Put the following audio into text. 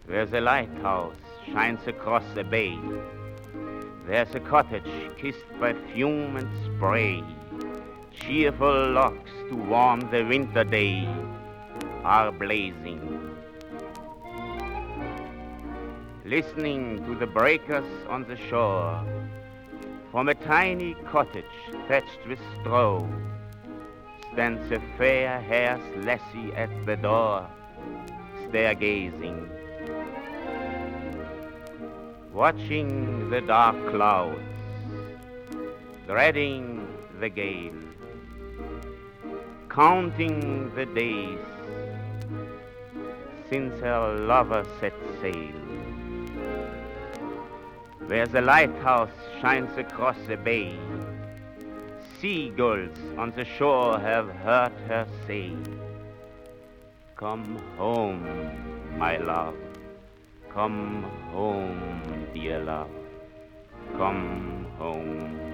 where the lighthouse shines across the bay. There's a cottage kissed by fume and spray. Cheerful logs to warm the winter day are blazing. Listening to the breakers on the shore, from a tiny cottage thatched with straw, stands a fair-haired lassie at the door, stargazing, watching the dark clouds, dreading the gale, counting the days since her lover set sail. Where the lighthouse shines across the bay, seagulls on the shore have heard her say, "Come home, my love, come home, dear love, come home."